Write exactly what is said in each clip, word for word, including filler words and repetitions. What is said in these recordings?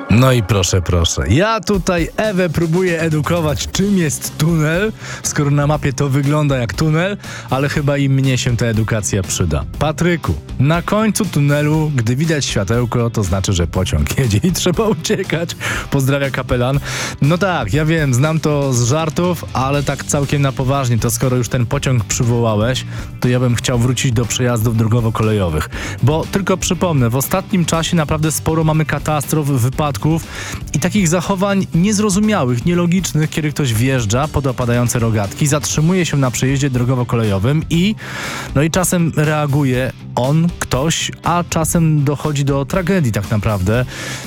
No i proszę, proszę. Ja tutaj Ewę próbuję edukować, czym jest tunel, skoro na mapie to wygląda jak tunel, ale chyba i mnie się ta edukacja przyda. Patryku, na końcu tunelu, gdy widać światełko, to znaczy, że pociąg jedzie i trzeba uciekać. Pozdrawia kapelan. No tak, ja wiem, znam to z żartów, ale tak całkiem na poważnie, to skoro już ten pociąg przywołałeś, to ja bym chciał wrócić do przejazdów drogowo-kolejowych. Bo tylko przypomnę, w ostatnim czasie naprawdę sporo mamy katastrof, wypadków i takich zachowań niezrozumiałych, nielogicznych, kiedy ktoś wjeżdża pod opadające rogatki, zatrzymuje się na przejeździe drogowo-kolejowym i no i czasem reaguje on, ktoś, a czasem dochodzi do tragedii tak naprawdę,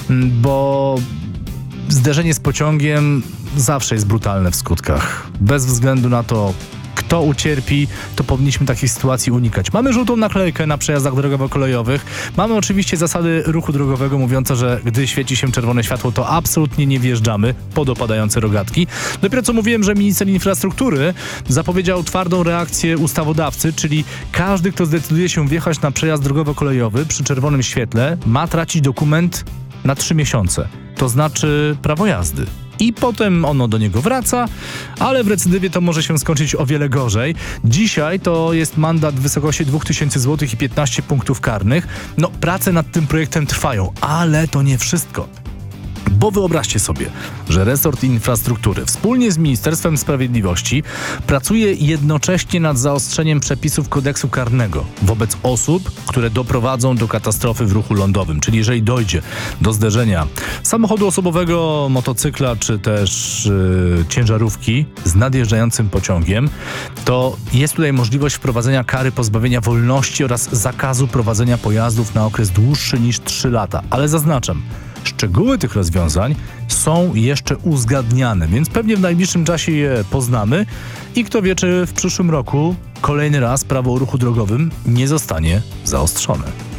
bo zderzenie z pociągiem zawsze jest brutalne w skutkach. Bez względu na to, kto ucierpi, to powinniśmy takich sytuacji unikać. Mamy żółtą naklejkę na przejazdach drogowo-kolejowych. Mamy oczywiście zasady ruchu drogowego mówiące, że gdy świeci się czerwone światło, to absolutnie nie wjeżdżamy pod opadające rogatki. Dopiero co mówiłem, że minister infrastruktury zapowiedział twardą reakcję ustawodawcy, czyli każdy, kto zdecyduje się wjechać na przejazd drogowo-kolejowy przy czerwonym świetle, ma tracić dokument na trzy miesiące. To znaczy prawo jazdy. I potem ono do niego wraca, ale w recydywie to może się skończyć o wiele gorzej. Dzisiaj to jest mandat w wysokości dwa tysiące złotych i piętnaście punktów karnych. No, prace nad tym projektem trwają, ale to nie wszystko. Bo wyobraźcie sobie, że resort infrastruktury wspólnie z Ministerstwem Sprawiedliwości pracuje jednocześnie nad zaostrzeniem przepisów kodeksu karnego wobec osób, które doprowadzą do katastrofy w ruchu lądowym. Czyli jeżeli dojdzie do zderzenia samochodu osobowego, motocykla czy też yy, ciężarówki z nadjeżdżającym pociągiem, to jest tutaj możliwość wprowadzenia kary pozbawienia wolności oraz zakazu prowadzenia pojazdów na okres dłuższy niż trzy lata. Ale zaznaczam, szczegóły tych rozwiązań są jeszcze uzgadniane, więc pewnie w najbliższym czasie je poznamy i kto wie, czy w przyszłym roku kolejny raz prawo o ruchu drogowym nie zostanie zaostrzone.